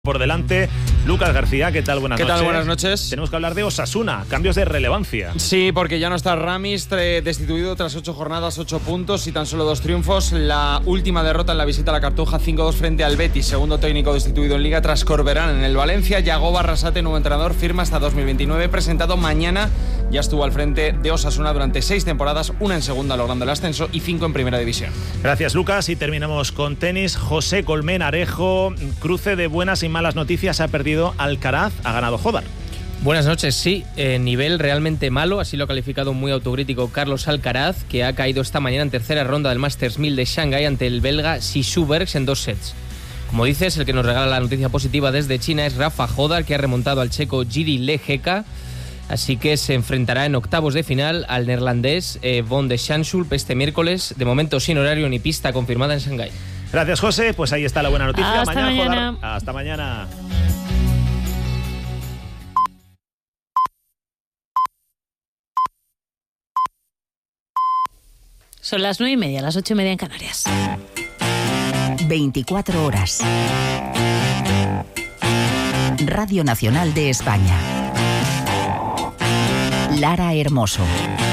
Por delante, Lucas García, ¿qué tal? Buenas noches. ¿Qué tal? Buenas noches. Tenemos que hablar de Osasuna, cambios de relevancia. Sí, porque ya no está Ramis, destituido tras 8 jornadas, 8 puntos y tan solo 2 triunfos. La última derrota en la visita a la Cartuja, 5-2 frente al Betis, segundo técnico destituido en Liga tras Corberán en el Valencia. Yagoba Arrasate, nuevo entrenador, firma hasta 2029, presentado mañana. Ya estuvo al frente de Osasuna durante 6 temporadas, una en segunda logrando el ascenso y 5 en primera división. Gracias, Lucas. Y terminamos con tenis. José Colmenarejo, cruce de buenas y malas noticias, ha perdido Alcaraz, ha ganado Jódar. Buenas noches, sí, nivel realmente malo, así lo ha calificado muy autocrítico Carlos Alcaraz, que ha caído esta mañana en tercera ronda del Masters 1000 de Shanghái ante el belga Xishu Bergs en 2 sets. Como dices, el que nos regala la noticia positiva desde China es Rafa Jódar, que ha remontado al checo Jiri Lehecka, así que se enfrentará en octavos de final al neerlandés Von de Schanschulp este miércoles, de momento sin horario ni pista confirmada en Shanghái. Gracias, José. Pues ahí está la buena noticia. Hasta mañana. Jódar. Hasta mañana. Son las 9:30, las 8:30 en Canarias. 24 horas. Radio Nacional de España. Lara Hermoso.